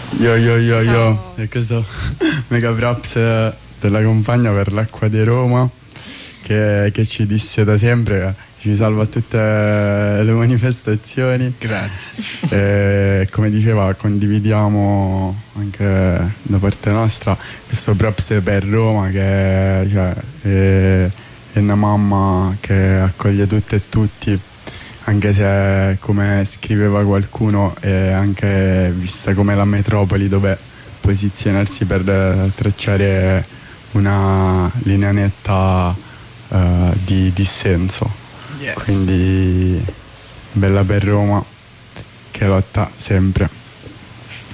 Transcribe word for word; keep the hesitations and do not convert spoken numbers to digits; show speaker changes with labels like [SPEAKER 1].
[SPEAKER 1] Yo yo yo
[SPEAKER 2] Ciao.
[SPEAKER 1] yo, e questo mega props della compagna per l'acqua di Roma che, che ci disse da sempre, ci salva a tutte le manifestazioni.
[SPEAKER 3] Grazie.
[SPEAKER 1] E come diceva, condividiamo anche da parte nostra questo props per Roma, che cioè, è, è una mamma che accoglie tutte e tutti, anche se, come scriveva qualcuno, è anche vista come la metropoli dove posizionarsi per eh, tracciare una linea netta eh, di dissenso.
[SPEAKER 3] Yes.
[SPEAKER 1] Quindi bella per Roma che lotta sempre.